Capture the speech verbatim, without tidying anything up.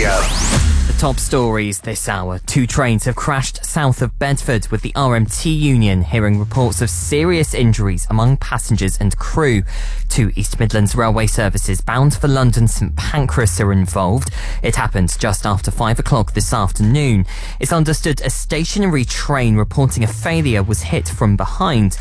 Radio. The top stories this hour. Two trains have crashed south of Bedford, with the R M T union hearing reports of serious injuries among passengers and crew. Two East Midlands railway services bound for London St Pancras are involved. It happened just after five o'clock this afternoon. It's understood a stationary train reporting a failure was hit from behind.